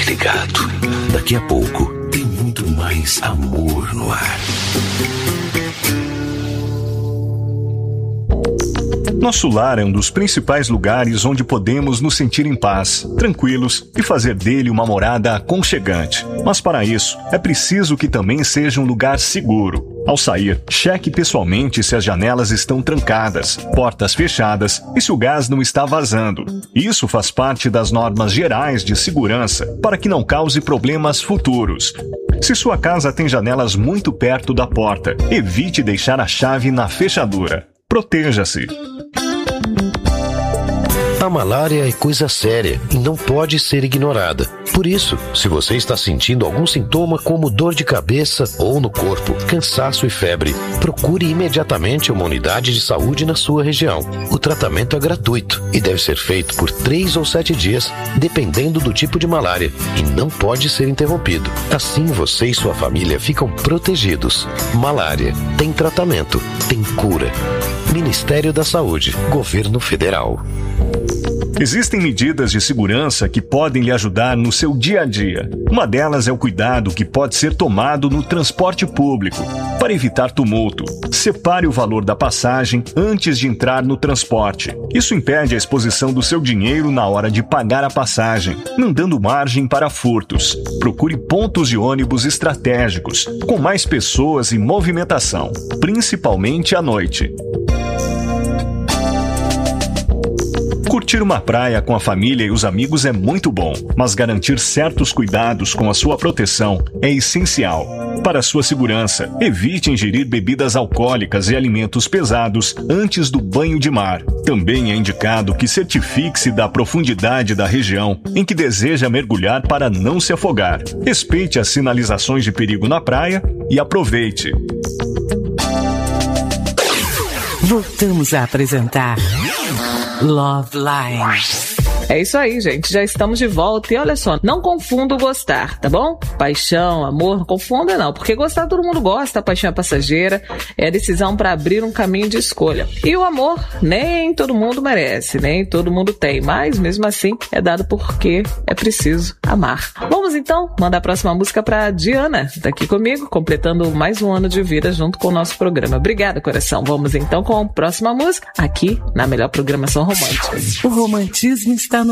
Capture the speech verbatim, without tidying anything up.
ligado. Daqui a pouco tem muito mais amor no ar. Nosso lar é um dos principais lugares onde podemos nos sentir em paz, tranquilos e fazer dele uma morada aconchegante. Mas para isso, é preciso que também seja um lugar seguro. Ao sair, cheque pessoalmente se as janelas estão trancadas, portas fechadas e se o gás não está vazando. Isso faz parte das normas gerais de segurança para que não cause problemas futuros. Se sua casa tem janelas muito perto da porta, evite deixar a chave na fechadura. Proteja-se. A malária é coisa séria e não pode ser ignorada. Por isso, se você está sentindo algum sintoma como dor de cabeça ou no corpo, cansaço e febre, procure imediatamente uma unidade de saúde na sua região. O tratamento é gratuito e deve ser feito por três ou sete dias, dependendo do tipo de malária, e não pode ser interrompido. Assim você e sua família ficam protegidos. Malária tem tratamento, tem cura. Ministério da Saúde, Governo Federal. Existem medidas de segurança que podem lhe ajudar no seu dia a dia. Uma delas é o cuidado que pode ser tomado no transporte público. Para evitar tumulto, separe o valor da passagem antes de entrar no transporte. Isso impede a exposição do seu dinheiro na hora de pagar a passagem, não dando margem para furtos. Procure pontos de ônibus estratégicos, com mais pessoas e movimentação, principalmente à noite. Curtir uma praia com a família e os amigos é muito bom, mas garantir certos cuidados com a sua proteção é essencial. Para sua segurança, evite ingerir bebidas alcoólicas e alimentos pesados antes do banho de mar. Também é indicado que certifique-se da profundidade da região em que deseja mergulhar para não se afogar. Respeite as sinalizações de perigo na praia e aproveite. Voltamos a apresentar Love Line. É isso aí, gente. Já estamos de volta. E olha só, não confunda o gostar, tá bom? Paixão, amor, não confunda não. Porque gostar todo mundo gosta, a paixão é passageira, é a decisão para abrir um caminho de escolha. E o amor, nem todo mundo merece, nem todo mundo tem. Mas, mesmo assim, é dado porque é preciso amar. Vamos então mandar a próxima música para Diana, daqui comigo, completando mais um ano de vida junto com o nosso programa. Obrigada, coração. Vamos então com a próxima música, aqui na melhor programação romântica. O romantismo está